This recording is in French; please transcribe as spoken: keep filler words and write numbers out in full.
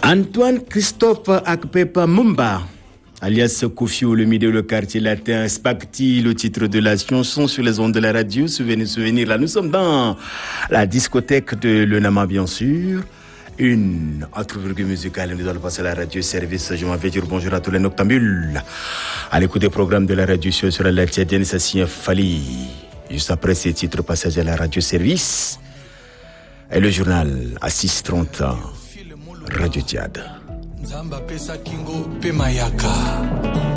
Antoine Christophe Akpepa Mumba, alias Kofio, le milieu, le quartier latin, Spacti, le titre de la chanson sur les ondes de la radio. Souvenir, souvenir. Là, nous sommes dans la discothèque de Le Nama, bien sûr. Une autre virgule musicale. Nous allons passer à la radio service. Je m'en vais dire bonjour à tous les noctambules. À l'écoute des programmes de la radio sur la Tchadienne, ça signe Fali. Juste après ces titres, passage à la radio service. Et le journal à six heures trente. Radio Tchad.